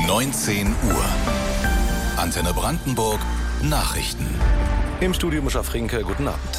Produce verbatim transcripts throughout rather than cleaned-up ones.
neunzehn Uhr. Antenne Brandenburg Nachrichten. Im Studio Mischa Frinke, guten Abend.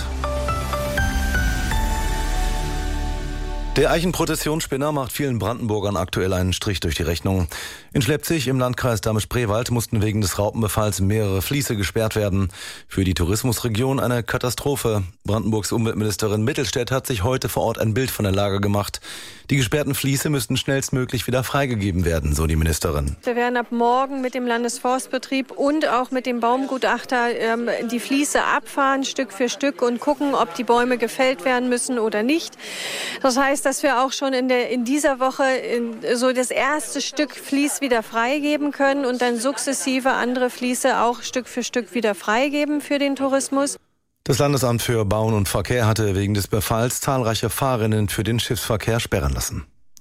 Der Eichenprozessionsspinner macht vielen Brandenburgern aktuell einen Strich durch die Rechnung. In Schleppzig im Landkreis Dahme-Spreewald mussten wegen des Raupenbefalls mehrere Fließe gesperrt werden. Für die Tourismusregion eine Katastrophe. Brandenburgs Umweltministerin Mittelstädt hat sich heute vor Ort ein Bild von der Lage gemacht. Die gesperrten Fließe müssten schnellstmöglich wieder freigegeben werden, so die Ministerin. Wir werden ab morgen mit dem Landesforstbetrieb und auch mit dem Baumgutachter ähm, die Fließe abfahren, Stück für Stück, und gucken, ob die Bäume gefällt werden müssen oder nicht. Das heißt, dass wir auch schon in, der, in dieser Woche in, so das erste Stück Fließ wieder freigeben können und dann sukzessive andere Fließe auch Stück für Stück wieder freigeben für den Tourismus. Das Landesamt für Bauen und Verkehr hatte wegen des Befalls zahlreiche Fahrerinnen für den Schiffsverkehr sperren lassen.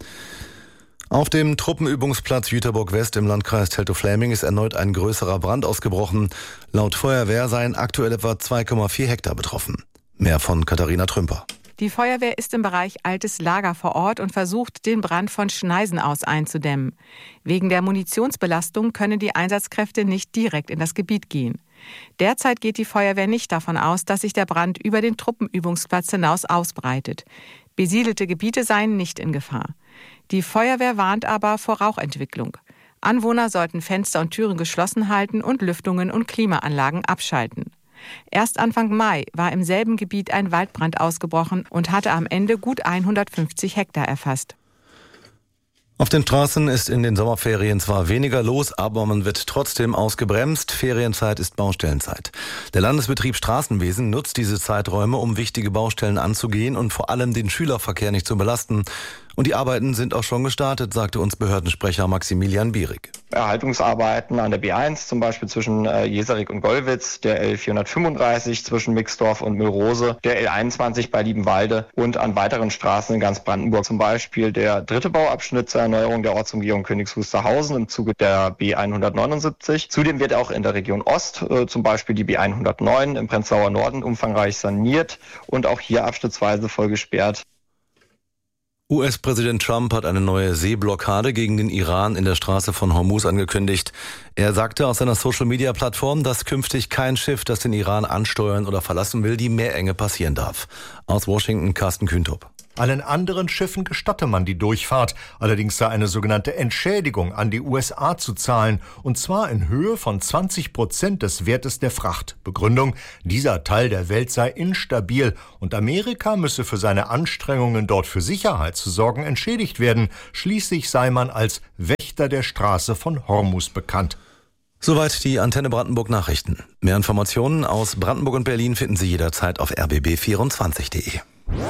Auf dem Truppenübungsplatz Jüterbock West im Landkreis Teltow-Fläming ist erneut ein größerer Brand ausgebrochen. Laut Feuerwehr seien aktuell etwa zwei Komma vier Hektar betroffen. Mehr von Katharina Trümper. Die Feuerwehr ist im Bereich Altes Lager vor Ort und versucht, den Brand von Schneisen aus einzudämmen. Wegen der Munitionsbelastung können die Einsatzkräfte nicht direkt in das Gebiet gehen. Derzeit geht die Feuerwehr nicht davon aus, dass sich der Brand über den Truppenübungsplatz hinaus ausbreitet. Besiedelte Gebiete seien nicht in Gefahr. Die Feuerwehr warnt aber vor Rauchentwicklung. Anwohner sollten Fenster und Türen geschlossen halten und Lüftungen und Klimaanlagen abschalten. Erst Anfang Mai war im selben Gebiet ein Waldbrand ausgebrochen und hatte am Ende gut hundertfünfzig Hektar erfasst. Auf den Straßen ist in den Sommerferien zwar weniger los, aber man wird trotzdem ausgebremst. Ferienzeit ist Baustellenzeit. Der Landesbetrieb Straßenwesen nutzt diese Zeiträume, um wichtige Baustellen anzugehen und vor allem den Schülerverkehr nicht zu belasten. Und die Arbeiten sind auch schon gestartet, sagte uns Behördensprecher Maximilian Bierig. Erhaltungsarbeiten an der B eins, zum Beispiel zwischen äh, Jeserik und Gollwitz, der L vierhundertfünfunddreißig zwischen Mixdorf und Müllrose, der L einundzwanzig bei Liebenwalde und an weiteren Straßen in ganz Brandenburg. Zum Beispiel der dritte Bauabschnitt zur Erneuerung der Ortsumgehung Königs Wusterhausen im Zuge der B hundertneunundsiebzig. Zudem wird auch in der Region Ost äh, zum Beispiel die B hundertneun im Prenzlauer Norden umfangreich saniert und auch hier abschnittsweise voll gesperrt. U S-Präsident Trump hat eine neue Seeblockade gegen den Iran in der Straße von Hormuz angekündigt. Er sagte auf seiner Social-Media-Plattform, dass künftig kein Schiff, das den Iran ansteuern oder verlassen will, die Meerenge passieren darf. Aus Washington Carsten Kühntop. Allen anderen Schiffen gestatte man die Durchfahrt. Allerdings sei eine sogenannte Entschädigung an die U S A zu zahlen. Und zwar in Höhe von zwanzig Prozent des Wertes der Fracht. Begründung: dieser Teil der Welt sei instabil und Amerika müsse für seine Anstrengungen, dort für Sicherheit zu sorgen, entschädigt werden. Schließlich sei man als Wächter der Straße von Hormuz bekannt. Soweit die Antenne Brandenburg Nachrichten. Mehr Informationen aus Brandenburg und Berlin finden Sie jederzeit auf r b b vierundzwanzig punkt de.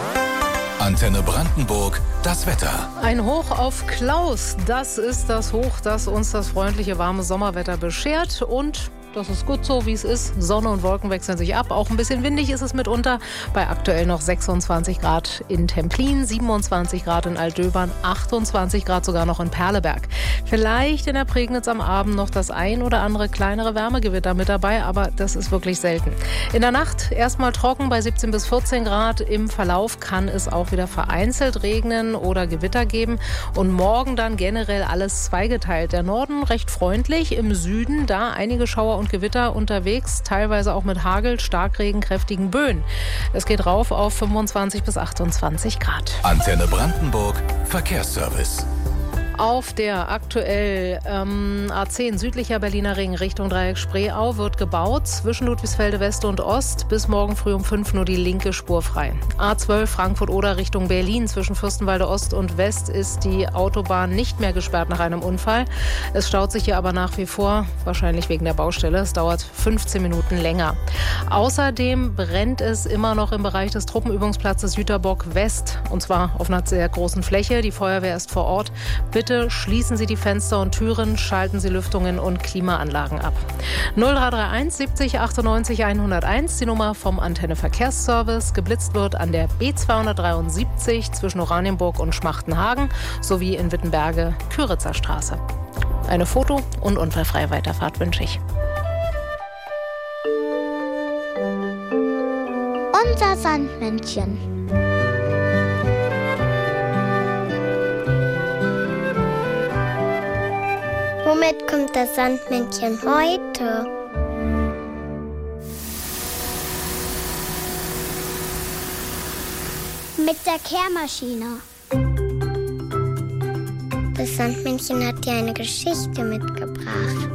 Antenne Brandenburg, das Wetter. Ein Hoch auf Klaus, das ist das Hoch, das uns das freundliche, warme Sommerwetter beschert. Und das ist gut so, wie es ist. Sonne und Wolken wechseln sich ab. Auch ein bisschen windig ist es mitunter. Bei aktuell noch sechsundzwanzig Grad in Templin, siebenundzwanzig Grad in Altdöbern, achtundzwanzig Grad sogar noch in Perleberg. Vielleicht in der Prignitz am Abend noch das ein oder andere kleinere Wärmegewitter mit dabei, aber das ist wirklich selten. In der Nacht erstmal trocken bei siebzehn bis vierzehn Grad. Im Verlauf kann es auch wieder vereinzelt regnen oder Gewitter geben. Und morgen dann generell alles zweigeteilt. Der Norden recht freundlich, im Süden da einige Schauer und Gewitter unterwegs, teilweise auch mit Hagel, Starkregen, kräftigen Böen. Es geht rauf auf fünfundzwanzig bis achtundzwanzig Grad. Antenne Brandenburg, Verkehrsservice. Auf der aktuell ähm, A zehn südlicher Berliner Ring Richtung Dreieck Spreeau wird gebaut. Zwischen Ludwigsfelde West und Ost bis morgen früh um fünf nur die linke Spur frei. A zwölf Frankfurt-Oder Richtung Berlin. Zwischen Fürstenwalde Ost und West ist die Autobahn nicht mehr gesperrt nach einem Unfall. Es staut sich hier aber nach wie vor, wahrscheinlich wegen der Baustelle. Es dauert fünfzehn Minuten länger. Außerdem brennt es immer noch im Bereich des Truppenübungsplatzes Jüterbock West. Und zwar auf einer sehr großen Fläche. Die Feuerwehr ist vor Ort. Bitte Bitte schließen Sie die Fenster und Türen, schalten Sie Lüftungen und Klimaanlagen ab. null drei drei eins siebzig achtundneunzig hunderteins, die Nummer vom Antenne Verkehrsservice. Geblitzt wird an der B zweihundertdreiundsiebzig zwischen Oranienburg und Schmachtenhagen sowie in Wittenberge Küritzer Straße. Eine Foto- und unfallfreie Weiterfahrt wünsche ich. Unser Sandmännchen. Womit kommt das Sandmännchen heute? Mit der Kehrmaschine. Das Sandmännchen hat dir eine Geschichte mitgebracht.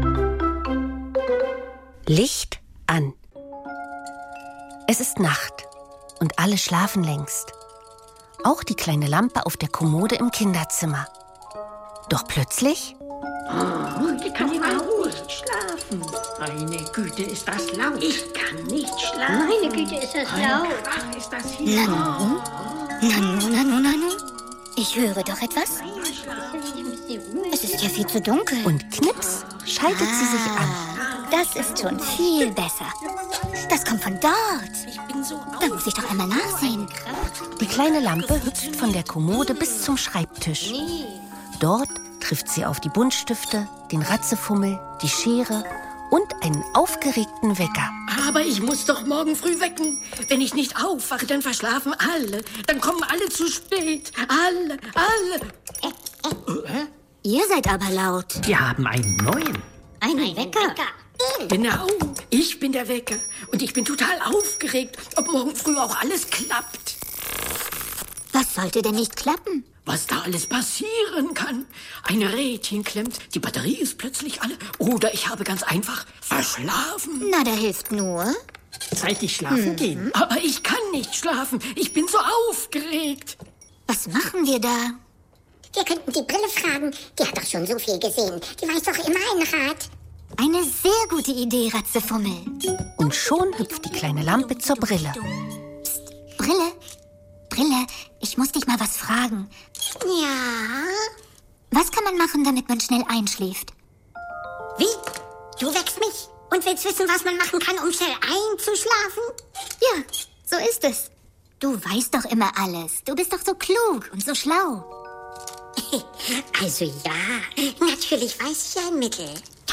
Licht an. Es ist Nacht und alle schlafen längst. Auch die kleine Lampe auf der Kommode im Kinderzimmer. Doch plötzlich... Oh, ich kann überhaupt nicht schlafen. Meine Güte, ist das laut. Ich kann nicht schlafen. Meine Güte, ist das laut. Ach, ist das hier. Nanu, Nanu, Nanu, Nanu. Ich höre doch etwas. Es ist ja viel zu dunkel. Und knips schaltet ah, sie sich an. Das ist schon viel besser. Das kommt von dort. Da muss ich doch einmal nachsehen. Die kleine Lampe hüpft von der Kommode bis zum Schreibtisch. Dort trifft sie auf die Buntstifte, den Ratzefummel, die Schere und einen aufgeregten Wecker. Aber ich muss doch morgen früh wecken. Wenn ich nicht aufwache, dann verschlafen alle. Dann kommen alle zu spät. Alle, alle. Äh, äh. Ihr seid aber laut. Wir haben einen neuen. Einen Ein Wecker? Wecker. Genau, ich bin der Wecker. Und ich bin total aufgeregt, ob morgen früh auch alles klappt. Was sollte denn nicht klappen? Was da alles passieren kann. Ein Rädchen klemmt, die Batterie ist plötzlich alle. Oder ich habe ganz einfach verschlafen. Na, da hilft nur... Zeitig schlafen mhm. gehen. Aber ich kann nicht schlafen. Ich bin so aufgeregt. Was machen wir da? Wir könnten die Brille fragen. Die hat doch schon so viel gesehen. Die weiß doch immer einen Rat. Eine sehr gute Idee, Ratzefummel. Und schon hüpft die kleine Lampe zur Brille. Psst, Brille? Brille, ich muss dich mal was fragen. Ja? Was kann man machen, damit man schnell einschläft? Wie? Du weckst mich und willst wissen, was man machen kann, um schnell einzuschlafen? Ja, so ist es. Du weißt doch immer alles. Du bist doch so klug und so schlau. Also ja, natürlich weiß ich ein Mittel.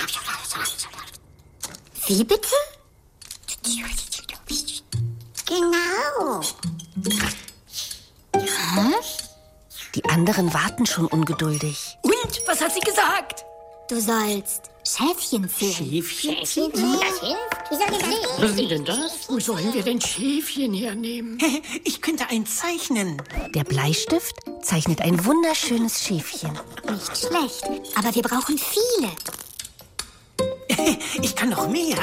Wie bitte? Genau. Hä? Die anderen warten schon ungeduldig. Und, was hat sie gesagt? Du sollst Schäfchen zählen. Schäfchen? Schäfchen? Das hilft? Wie soll das helfen? Wie denn das? Wo sollen wir denn Schäfchen hernehmen? Ich könnte eins zeichnen. Der Bleistift zeichnet ein wunderschönes Schäfchen. Nicht schlecht, aber wir brauchen viele. Ich kann noch mehr.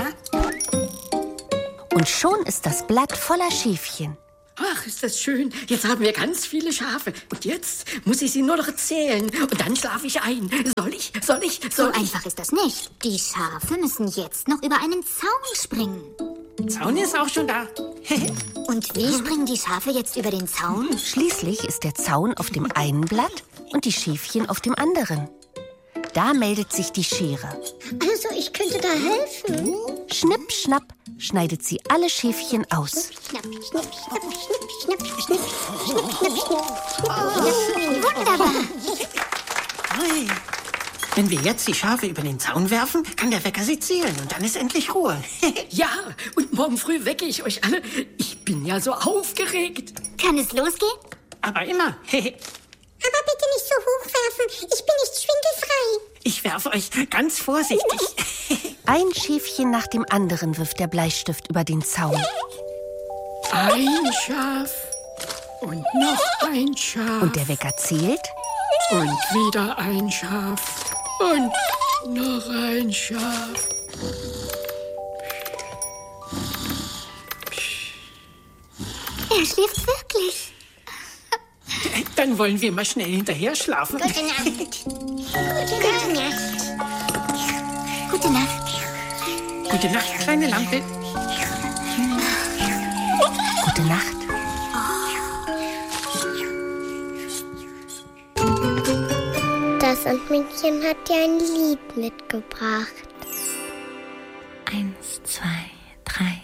Und schon ist das Blatt voller Schäfchen. Ach, ist das schön. Jetzt haben wir ganz viele Schafe. Und jetzt muss ich sie nur noch zählen. Und dann schlafe ich ein. Soll ich? Soll ich? Soll so ich? einfach ist das nicht. Die Schafe müssen jetzt noch über einen Zaun springen. Zaun ist auch schon da. Und wie springen die Schafe jetzt über den Zaun? Schließlich ist der Zaun auf dem einen Blatt und die Schäfchen auf dem anderen. Da meldet sich die Schere. Also, ich könnte da helfen. Schnipp, schnapp, schneidet sie alle Schäfchen aus. Schnapp, schnipp, schnapp, schnipp, schnapp, schnipp, schnipp, schnipp, schnipp. Oh, wunderbar. Hey. Wenn wir jetzt die Schafe über den Zaun werfen, kann der Wecker sie zählen und dann ist endlich Ruhe. Ja, und morgen früh wecke ich euch alle. Ich bin ja so aufgeregt. Kann es losgehen? Aber immer. Aber bitte nicht so hoch werfen. Ich bin nicht schwindelfrei. Ich werfe euch ganz vorsichtig. Ein Schäfchen nach dem anderen wirft der Bleistift über den Zaun. Ein Schaf und noch ein Schaf. Und der Wecker zählt. Und wieder ein Schaf und noch ein Schaf. Er schläft wirklich. Dann wollen wir mal schnell hinterher schlafen. Gute Nacht. Gute Nacht. Gute Nacht. Gute Nacht, kleine Lampe. Gute Nacht. Das Sandmännchen hat dir ein Lied mitgebracht. Eins, zwei, drei.